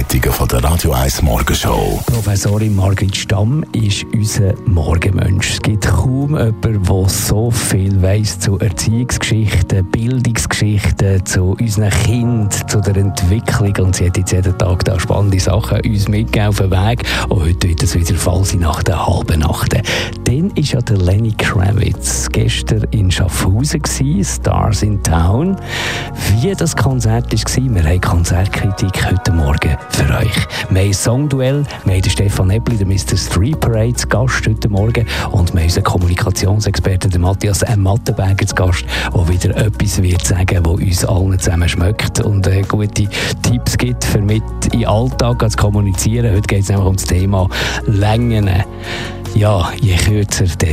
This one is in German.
Sendungen von der Radio 1 Morgenshow. Professorin Margrit Stamm ist unser Morgenmensch. Es gibt kaum jemanden, der so viel weiss zu Erziehungsgeschichten, Bildungsgeschichten, zu unseren Kindern, zu der Entwicklung. Und sie hat jetzt jeden Tag da spannende Sachen uns mitgegeben auf den Weg. Und heute wird es wieder der Fall sein nach der halben Nacht. Dann war ja der Lenny Kravitz gestern in Schaffhausen gewesen, Stars in Town. Wie das Konzert war, wir haben Konzertkritik heute Morgen für euch. Wir haben ein Songduell, wir haben den Stefan Eppli, den Mr. Street Parade zu Gast heute Morgen und wir haben unseren Kommunikationsexperten, den Matthias M. Mattenberger zu Gast, der wieder etwas wird sagen, was uns allen zusammen schmeckt und gute Tipps gibt, für mit in den Alltag zu kommunizieren. Heute geht es nämlich um das Thema Längen. Ja, je kürzer,